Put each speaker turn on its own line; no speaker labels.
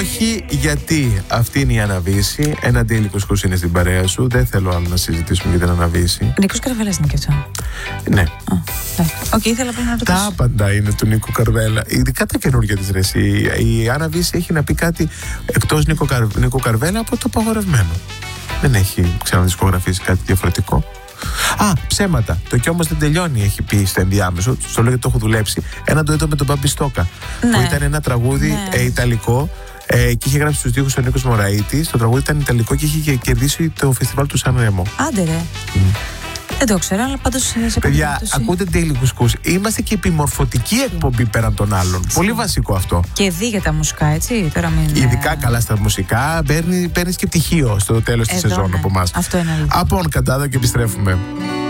Όχι, γιατί αυτή είναι η Αναβίση. Ένα Daily Κουσκούς είναι στην παρέα σου. Δεν θέλω άλλο να συζητήσουμε για την Αναβίση.
Νίκος Καρβέλας είναι και αυτό.
Ναι.
Οκ, ήθελα απλά να ρωτήσω.
Τα άπαντα είναι του Νίκου Καρβέλα. Ειδικά τα καινούργια της ρε. Η Αναβίση έχει να πει κάτι εκτός Νίκου Καρβέλα από το απαγορευμένο. Δεν έχει ξαναδισκογραφήσει κάτι διαφορετικό. Ψέματα. Το «Κι όμως δεν τελειώνει» έχει πει στο ενδιάμεσο. Στο λέω γιατί το έχω δουλέψει. Ένα ντουέτο με τον Μπαμπιστόκα.
Ναι.
Που ήταν ένα τραγούδι ιταλικό και είχε γράψει στους στίχους ο Νίκος Μωραΐτης. Το τραγούδι ήταν ιταλικό και είχε κερδίσει το φεστιβάλ του Σαν Ρέμο.
Άντε ρε. Δεν το ξέρω, αλλά πάντως σε
παιδιά, ακούτε Daily Κουσκούς. Είμαστε και επιμορφωτική εκπομπή πέραν των άλλων. Πολύ βασικό αυτό.
Και δει για τα μουσικά, έτσι. Τώρα μην...
Ειδικά καλά στα μουσικά, παίρνεις και πτυχίο στο τέλος της σεζόν από εμάς.
Αυτό είναι αλήθεια.
Από Καντάδο και επιστρέφουμε.